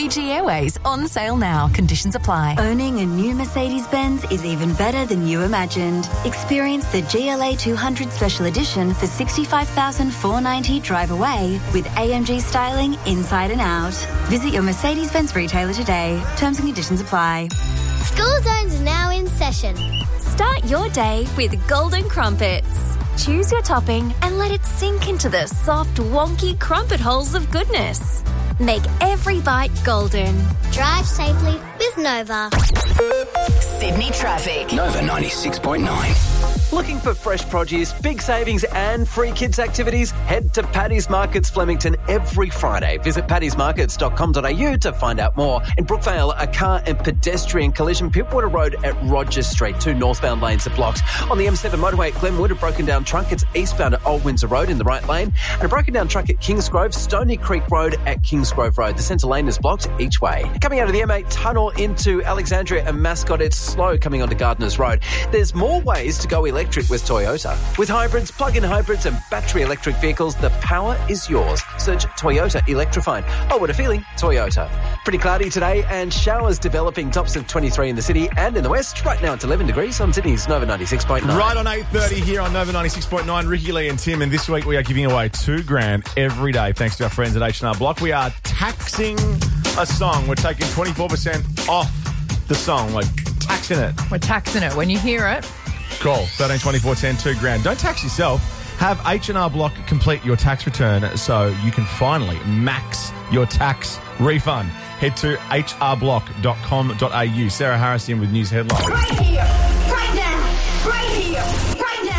Fiji Airways, on sale now. Conditions apply. Owning a new Mercedes-Benz is even better than you imagined. Experience the GLA 200 Special Edition for $65,490 drive away with AMG styling inside and out. Visit your Mercedes-Benz retailer today. Terms and conditions apply. School Zone's now in session. Start your day with Golden Crumpets. Choose your topping and let it sink into the soft, wonky crumpet holes of goodness. Make every bite golden. Drive safely with Nova. Sydney traffic. Nova 96.9. Looking for fresh produce, big savings and free kids activities? Head to Paddy's Markets Flemington every Friday. Visit paddysmarkets.com.au to find out more. In Brookvale, a car and pedestrian collision. Pittwater Road at Rogers Street. 2 northbound lanes are blocked. On the M7 motorway at Glenwood, a broken down truck. It's eastbound at Old Windsor Road in the right lane. And a broken down truck at Kingsgrove, Stony Creek Road at Kingsgrove Road. The centre lane is blocked each way. Coming out of the M8 tunnel into Alexandria and Mascot, it's slow coming onto Gardeners Road. There's more ways to go electric with Toyota. With hybrids, plug-in hybrids and battery electric vehicles, the power is yours. Search Toyota Electrified. Oh, what a feeling. Toyota. Pretty cloudy today and showers developing. Tops of 23 in the city and in the west. Right now it's 11 degrees on Sydney's Nova 96.9. Right on 8:30 here on Nova 96.9. Ricky, Lee and Tim. And this week we are giving away $2,000 every day thanks to our friends at H&R Block. We are taxing a song. We're taking 24% off the song. We're taxing it. We're taxing it. When you hear it, call 13 24 10 $2,000. Don't tax yourself. Have H&R Block complete your tax return so you can finally max your tax refund. Head to hrblock.com.au. Sarah Harris in with news headlines. Right here, right now, right here, right now.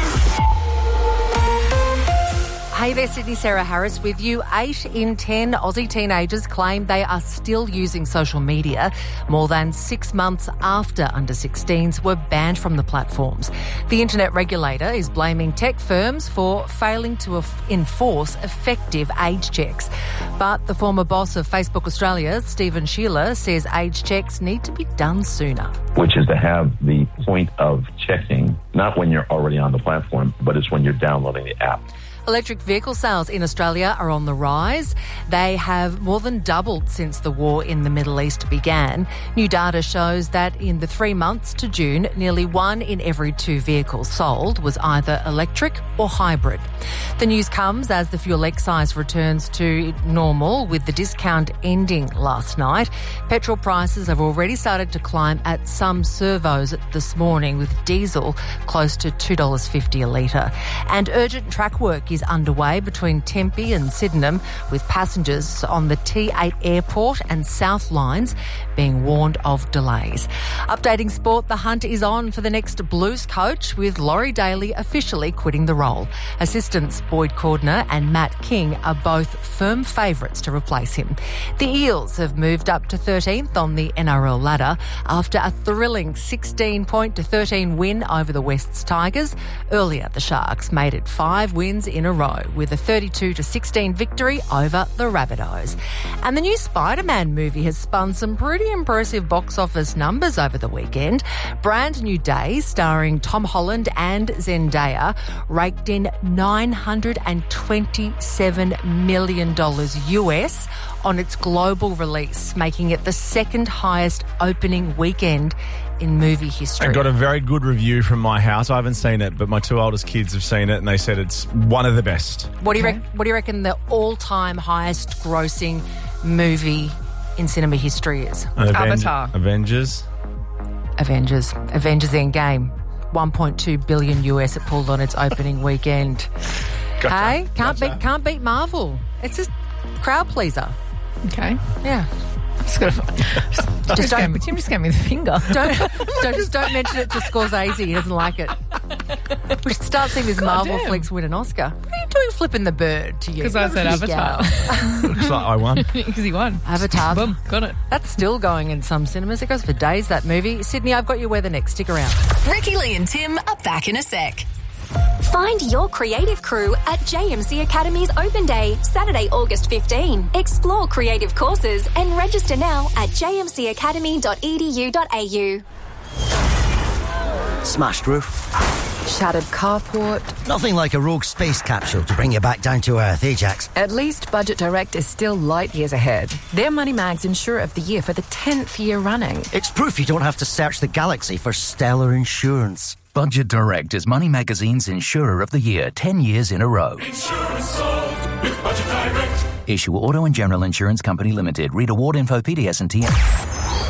Hey there, Sydney, Sarah Harris with you. 8 in 10 Aussie teenagers claim they are still using social media more than 6 months after under-16s were banned from the platforms. The internet regulator is blaming tech firms for failing to enforce effective age checks. But the former boss of Facebook Australia, Stephen Shearer, says age checks need to be done sooner. Which is to have the point of checking, not when you're already on the platform, but it's when you're downloading the app. Electric vehicle sales in Australia are on the rise. They have more than doubled since the war in the Middle East began. New data shows that in the 3 months to June, nearly 1 in every 2 vehicles sold was either electric or hybrid. The news comes as the fuel excise returns to normal with the discount ending last night. Petrol prices have already started to climb at some servos this morning, with diesel close to $2.50 a litre. And urgent track work is underway between Tempe and Sydenham, with passengers on the T8 Airport and South lines being warned of delays. Updating sport, the hunt is on for the next Blues coach, with Laurie Daly officially quitting the role. Assistants Boyd Cordner and Matt King are both firm favourites to replace him. The Eels have moved up to 13th on the NRL ladder after a thrilling 16-13 win over the Wests Tigers. Earlier, the Sharks made it 5 wins in a row with a 32-16 victory over the Rabbitohs. And the new Spider-Man movie has spun some pretty impressive box office numbers over the weekend. Brand New Day, starring Tom Holland and Zendaya, raked in $927 million US on its global release, making it the second highest opening weekend in movie history. I got a very good review from my house. I haven't seen it, but my 2 oldest kids have seen it and they said it's one of the best. What do you reckon the all-time highest grossing movie in cinema history is? Avatar. Avengers Endgame. 1.2 billion US it pulled on its opening weekend. Gotcha. Hey, can't beat Marvel. It's just crowd pleaser. Okay. Yeah. Tim just gave me the finger. Don't mention it to Scorsese. He doesn't like it. We should start seeing this Marvel flicks win an Oscar. What are you doing flipping the bird to you? Because I said Avatar. Looks like I won. Because he won. Avatar. Boom, got it. That's still going in some cinemas. It goes for days, that movie. Sydney, I've got your weather next. Stick around. Ricky, Lee and Tim are back in a sec. Find your creative crew at JMC Academy's Open Day, Saturday, August 15. Explore creative courses and register now at jmcacademy.edu.au. Smashed roof, Shattered carport. Nothing like a rogue space capsule to bring you back down to earth, Ajax. At least Budget Direct is still light years ahead. They're Moneymag's Insurer of the Year for the 10th year running. It's proof you don't have to search the galaxy for stellar insurance. Budget Direct is Money Magazine's Insurer of the Year 10 years in a row. Insurance solved with Budget Direct. Issue Auto and General Insurance Company Limited. Read award info, PDS and TN.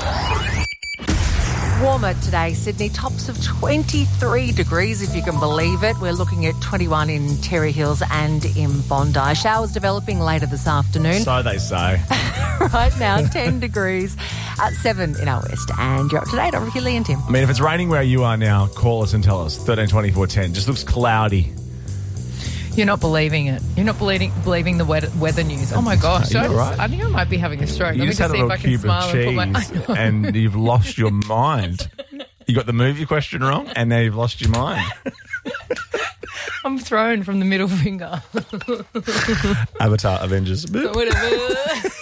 Warmer today, Sydney. Tops of 23 degrees, if you can believe it. We're looking at 21 in Terry Hills and in Bondi. Showers developing later this afternoon. So they say. Right now, 10 degrees at 7 in our west. And you're up to date on Ricky Lee and Tim. I mean, if it's raining where you are now, call us and tell us. 13 24 10. Just looks cloudy. You're not believing it. You're not believing the weather news. Oh my gosh. I think I might be having a stroke. You Let me just had see a if little I can cube smile of and cheese put my... and you've lost your mind. You got the movie question wrong and now you've lost your mind. I'm thrown from the middle finger. Avatar, Avengers. Whatever.